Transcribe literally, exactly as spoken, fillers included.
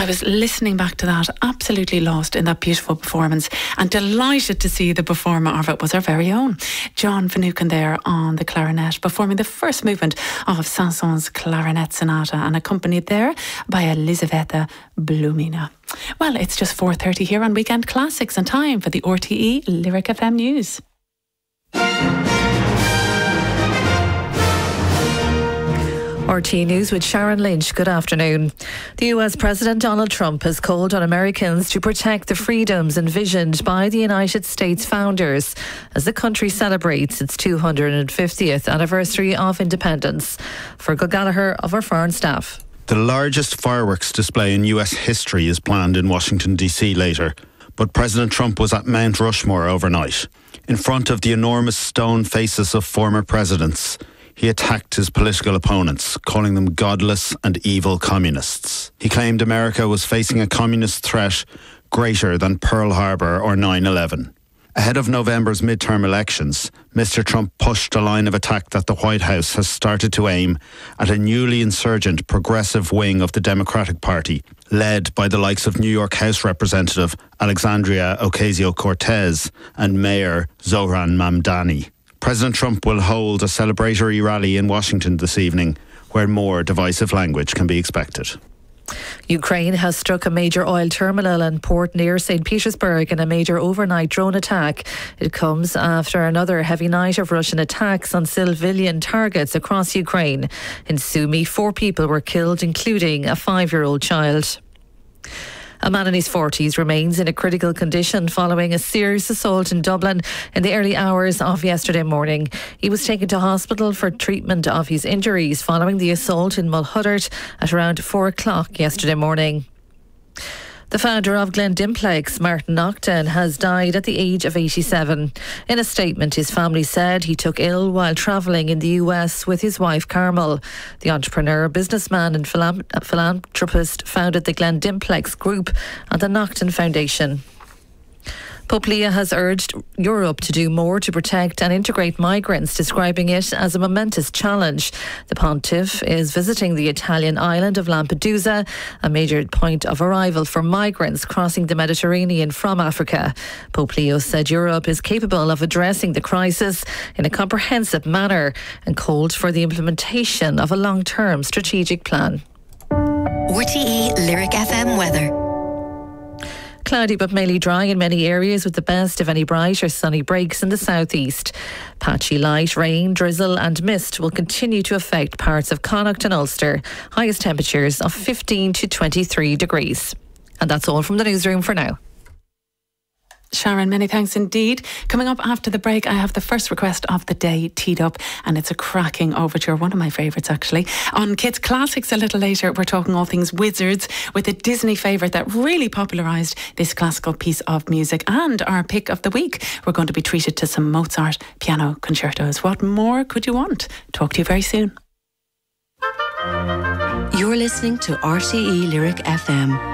I was listening back to that, absolutely lost in that beautiful performance, and delighted to see the performer of it was our very own John Finucane there on the clarinet, performing the first movement of Saint-Saëns' Clarinet Sonata, and accompanied there by Elisabetta Blumina. Well, it's just four thirty here on Weekend Classics, and time for the R T E Lyric F M News. R T E News with Sharon Lynch. Good afternoon. The U S President Donald Trump has called on Americans to protect the freedoms envisioned by the United States founders as the country celebrates its two hundred fiftieth anniversary of independence. Fergal Gallagher of our Foreign Staff. The largest fireworks display in U S history is planned in Washington, D C later, but President Trump was at Mount Rushmore overnight. In front of the enormous stone faces of former presidents, he attacked his political opponents, calling them godless and evil communists. He claimed America was facing a communist threat greater than Pearl Harbor or nine eleven. Ahead of November's midterm elections, Mister Trump pushed a line of attack that the White House has started to aim at a newly insurgent progressive wing of the Democratic Party, led by the likes of New York House Representative Alexandria Ocasio-Cortez and Mayor Zohran Mamdani. President Trump will hold a celebratory rally in Washington this evening, where more divisive language can be expected. Ukraine has struck a major oil terminal and port near Saint Petersburg in a major overnight drone attack. It comes after another heavy night of Russian attacks on civilian targets across Ukraine. In Sumy, four people were killed, including a five-year-old child. A man in his forties remains in a critical condition following a serious assault in Dublin in the early hours of yesterday morning. He was taken to hospital for treatment of his injuries following the assault in Mulhuddart at around four o'clock yesterday morning. The founder of Glendimplex, Martin Naughton, has died at the age of eighty-seven. In a statement, his family said he took ill while travelling in the U S with his wife Carmel. The entrepreneur, businessman and philan- philanthropist founded the Glendimplex Group and the Naughton Foundation. Pope Leo has urged Europe to do more to protect and integrate migrants, describing it as a momentous challenge. The pontiff is visiting the Italian island of Lampedusa, a major point of arrival for migrants crossing the Mediterranean from Africa. Pope Leo said Europe is capable of addressing the crisis in a comprehensive manner and called for the implementation of a long-term strategic plan. R T E Lyric F M weather. Cloudy but mainly dry in many areas, with the best of any bright or sunny breaks in the southeast. Patchy light rain, drizzle and mist will continue to affect parts of Connacht and Ulster. Highest temperatures of fifteen to twenty-three degrees. And that's all from the newsroom for now. Sharon, many thanks indeed. Coming up after the break, I have the first request of the day teed up, and it's a cracking overture, one of my favourites actually. On Kids Classics a little later, we're talking all things Wizards with a Disney favourite that really popularised this classical piece of music. And our pick of the week, we're going to be treated to some Mozart piano concertos. What more could you want? Talk to you very soon. You're listening to R T E Lyric F M.